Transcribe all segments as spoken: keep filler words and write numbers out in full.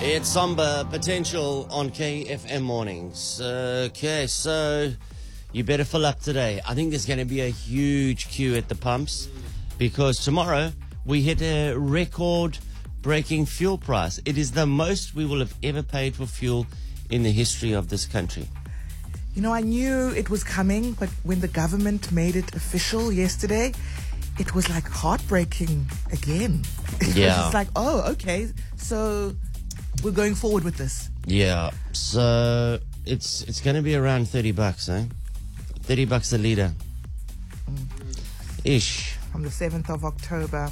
It's Samba Potential on K F M Mornings. Okay, so you better fill up today. I think there's going to be a huge queue at the pumps because tomorrow we hit a record-breaking fuel price. It is the most we will have ever paid for fuel in the history of this country. You know, I knew it was coming, but when the government made it official yesterday, it was like heartbreaking again. It Yeah. was just like, oh, okay, so we're going forward with this. Yeah, so it's it's going to be around thirty bucks, eh? thirty bucks a litre. Ish. From the seventh of October.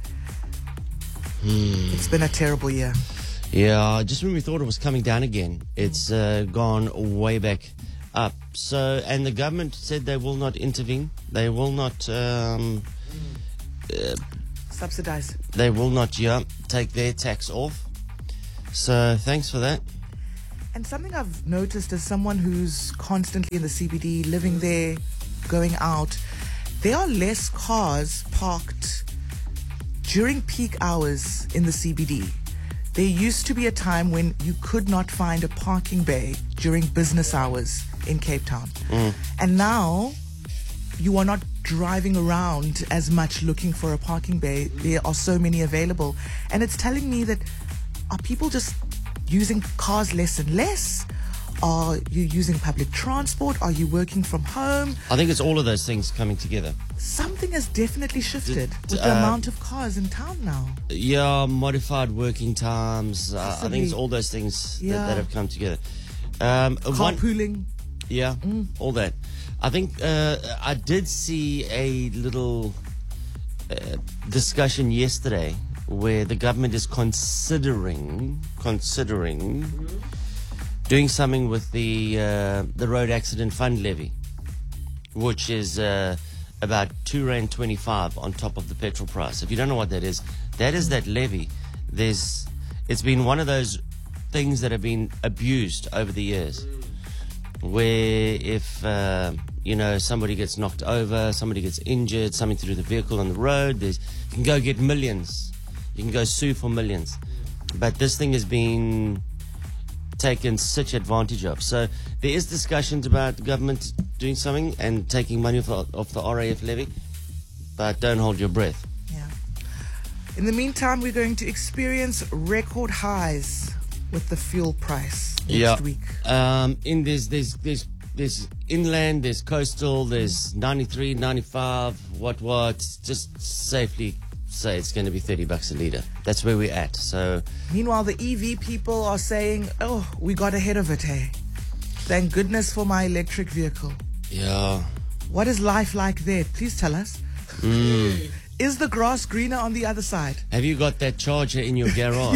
Hmm. It's been a terrible year. Yeah, just when we thought it was coming down again, it's uh, gone way back up. So, and the government said they will not intervene. They will not. Um, uh, Subsidized. they will not. Yeah, take their tax off. So, thanks for that. And something I've noticed as someone who's constantly in the C B D, living there, going out, there are less cars parked during peak hours in the C B D. There used to be a time when you could not find a parking bay during business hours in Cape Town. Mm. And now you are not driving around as much looking for a parking bay. There are so many available. And it's telling me that are people just using cars less and less? Are you using public transport? Are you working from home? I think it's all of those things coming together. Something has definitely shifted with the uh, amount of cars in town now. Yeah, modified working times. Uh, I think Possibly. it's all those things that, Yeah. that have come together. Um, one, Carpooling. Yeah, all that. I think uh, I did see a little uh, discussion yesterday where the government is considering considering doing something with the uh, the road accident fund levy, which is uh, about two rand twenty five on top of the petrol price. If you don't know what that is, that is that levy. There's it's been one of those things that have been abused over the years, where if uh, you know somebody gets knocked over, somebody gets injured, something to do with the vehicle on the road, there's you can go get millions. You can go sue for millions. But this thing has been taken such advantage of. So there is discussions about the government doing something and taking money off the, off the R A F levy. But don't hold your breath. Yeah. In the meantime, we're going to experience record highs with the fuel price next yeah. week. Um, in there's, there's, there's, there's inland, there's coastal, there's ninety-three, ninety-five, what, what. Just safely say it's going to be thirty bucks a litre. That's where we're at. So Meanwhile, the E V people are saying, oh, we got ahead of it, hey. Thank goodness for my electric vehicle. yeah. What is life like there? Please tell us. Mm. Is the grass greener on the other side? Have you got that charger in your garage?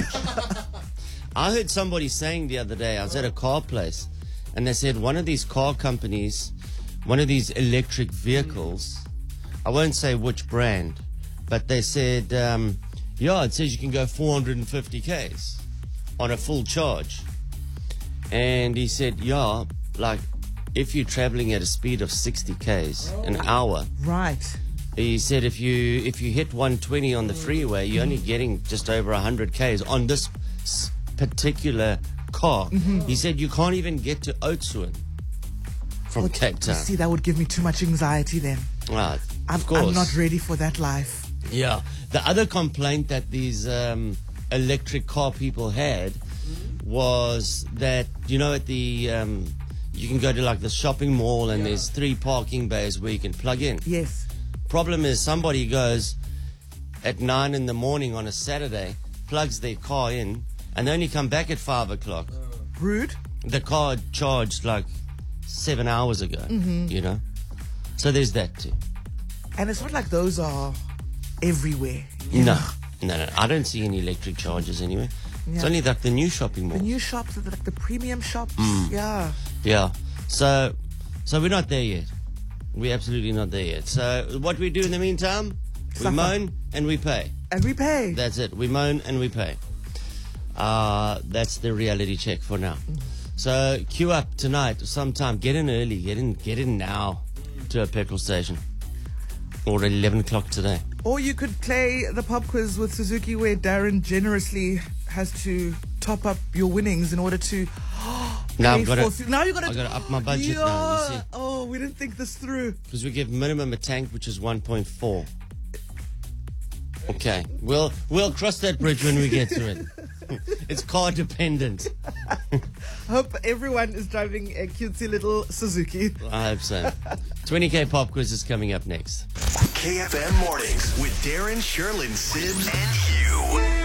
I heard somebody saying the other day, I was at a car place, and they said one of these car companies, one of these electric vehicles, I won't say which brand, but they said, um, yeah, it says you can go four hundred fifty kays on a full charge. And he said, yeah, like if you're traveling at a speed of sixty kays an hour, Right. he said if you if you hit one twenty on the freeway, you're only getting just over one hundred kays on this s- particular car. Mm-hmm. He said you can't even get to Oudtshoorn from Well, Cape you Town. see, that would give me too much anxiety then. Right, I'm, of course. I'm not ready for that life. Yeah. The other complaint that these um, electric car people had was that, you know, at the, um, you can go to like the shopping mall and there's three parking bays where you can plug in. Yes. Problem is somebody goes at nine in the morning on a Saturday, plugs their car in, and they only come back at five o'clock. Rude. The car charged like seven hours ago, you know? So there's that too. And it's not like those are everywhere. you No, know. no, no. I don't see any electric chargers anyway. It's Yeah. only like the new shopping mall. The new shops, like the premium shops. Yeah. Yeah. So, so we're not there yet. We're absolutely not there yet. So what we do in the meantime, we Suffer. moan and we pay. And we pay. That's it. We moan and we pay. Uh, that's the reality check for now. So queue up tonight sometime. Get in early. Get in. Get in now to a petrol station. Or at eleven o'clock today. Or you could play the pop quiz with Suzuki, where Darren generously has to top up your winnings in order to Now pay I've got for- to, now you got I've to got to up my budget yeah. now, you see. Oh, we didn't think this through. Because we give minimum a tank, which is one point four. Okay, we'll we'll cross that bridge when we get to it. It's car dependent. Hope everyone is driving a cutesy little Suzuki. I hope so. twenty K pop quiz is coming up next. K F M Mornings with Darren, Sherlyn, Sims, and you.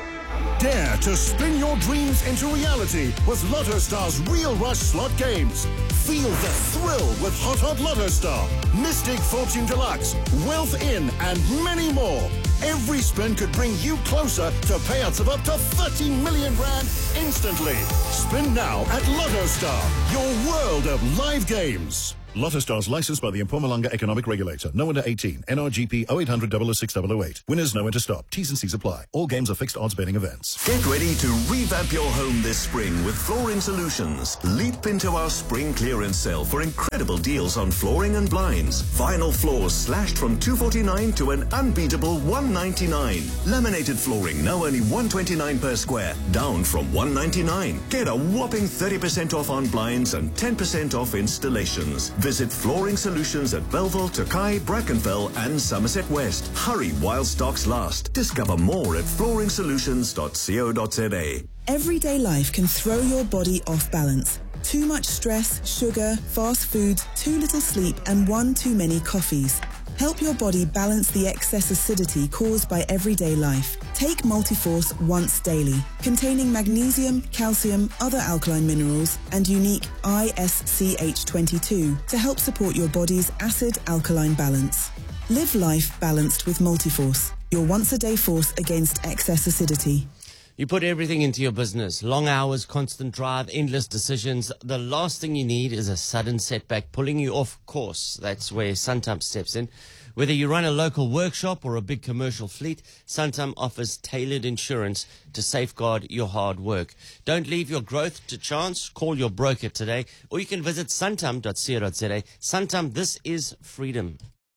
Dare to spin your dreams into reality with Lotto Star's Real Rush slot games. Feel the thrill with Hot Hot Lotto Star, Mystic Fortune Deluxe, Wealth In, and many more. Every spin could bring you closer to payouts of up to thirty million rand instantly. Spin now at Lotto Star, your world of live games. Lotto Stars licensed by the Mpumalanga Economic Regulator. No under eighteen. N R G P oh eight hundred, double oh six, double oh eight. Winners know when to stop. T's and C's apply. All games are fixed odds betting events. Get ready to revamp your home this spring with Flooring Solutions. Leap into our spring clearance sale for incredible deals on flooring and blinds. Vinyl floors slashed from two forty-nine to an unbeatable one ninety-nine. Laminated flooring now only one twenty-nine per square, down from one ninety-nine. Get a whopping thirty percent off on blinds and ten percent off installations. Visit Flooring Solutions at Belleville, Tokai, Brackenfell and Somerset West. Hurry while stocks last. Discover more at flooring solutions dot co dot za. Everyday life can throw your body off balance. Too much stress, sugar, fast foods, too little sleep and one too many coffees. Help your body balance the excess acidity caused by everyday life. Take Multiforce once daily, containing magnesium, calcium, other alkaline minerals, and unique I S C H twenty-two to help support your body's acid-alkaline balance. Live life balanced with Multiforce, your once-a-day force against excess acidity. You put everything into your business. Long hours, constant drive, endless decisions. The last thing you need is a sudden setback pulling you off course. That's where Santam steps in. Whether you run a local workshop or a big commercial fleet, Santam offers tailored insurance to safeguard your hard work. Don't leave your growth to chance. Call your broker today, or you can visit santam dot co dot za. Santam, this is freedom.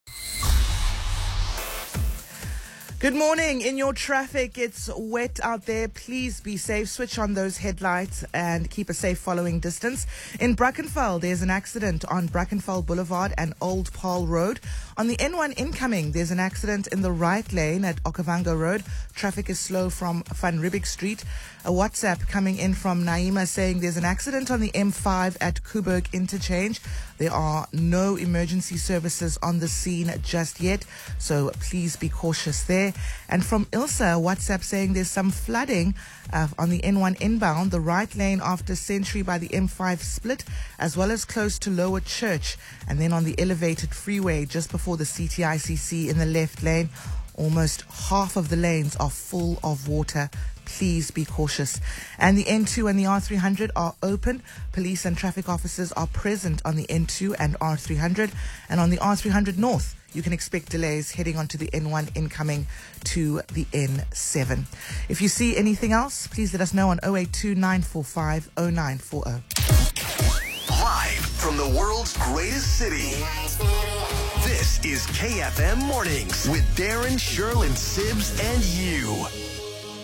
Good morning. In your traffic, it's wet out there. Please be safe. Switch on those headlights and keep a safe following distance. In Brackenfell, there's an accident on Brackenfell Boulevard and Old Paul Road. On the N one incoming, there's an accident in the right lane at Okavango Road. Traffic is slow from Van Riebeeck Street. A WhatsApp coming in from Naima saying there's an accident on the M five at Kuburg Interchange. There are no emergency services on the scene just yet, so please be cautious there. And from Ilsa, a WhatsApp saying there's some flooding uh, on the N one inbound, the right lane after Century by the M five split, as well as close to Lower Church, and then on the elevated freeway just before the C T I C C in the left lane. Almost half of the lanes are full of water. Please be cautious. And the N two and the R three hundred are open. Police and traffic officers are present on the N two and R three hundred. And on the R three hundred North, you can expect delays heading onto the N one incoming to the N seven. If you see anything else, please let us know on oh eight two, nine four five, oh nine four oh. Live from the world's greatest city. This is K F M Mornings with Darren, Sherlyn, Sims, and you.